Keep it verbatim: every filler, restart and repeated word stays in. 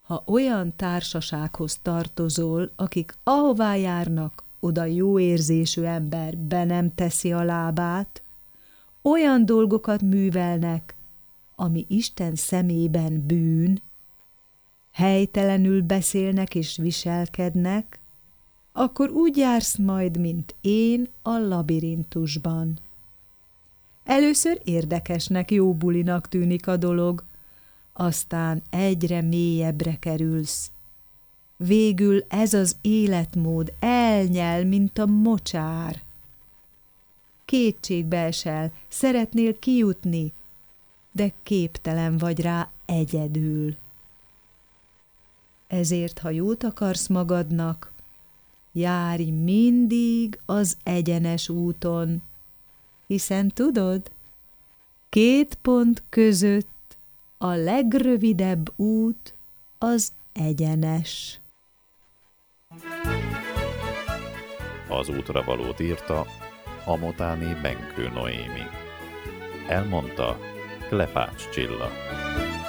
Ha olyan társasághoz tartozol, akik ahová járnak, oda jó érzésű ember be nem teszi a lábát, olyan dolgokat művelnek, ami Isten szemében bűn, helytelenül beszélnek és viselkednek, akkor úgy jársz majd, mint én a labirintusban. Először érdekesnek, jó bulinak tűnik a dolog, aztán egyre mélyebbre kerülsz. Végül ez az életmód elnyel, mint a mocsár. Kétségbe esel, szeretnél kijutni, de képtelen vagy rá egyedül. Ezért, ha jót akarsz magadnak, járj mindig az egyenes úton, hiszen tudod, két pont között a legrövidebb út az egyenes. Az útra valót írta a motáni Benkő Noémi. Elmondta Klepács Csilla.